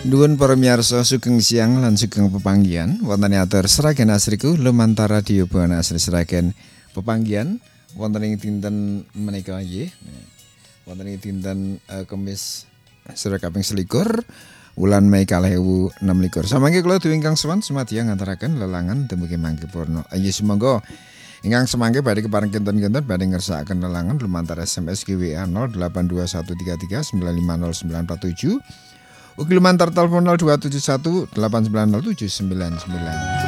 Nuwun para miyarsa sugeng siang lan sugeng pepanggihan wonten atur Sragen Asriku lumantar radio Buana Asri Sragen pepanggihan wonten ing dinten menika nggih. Wonten ing dinten Kamis sira kaping 21 wulan Mei 2026. Samangke kula dewe ingkang sowan sumadya ngantaraken lelangan dumugi mangke purna. Inggih sumangga ingkang semangke badhe kepareng kinten-kinten badhe ngersakaken lelangan lumantar SMS WA 082133950947. Ugi lumantar telepon 0271 890799.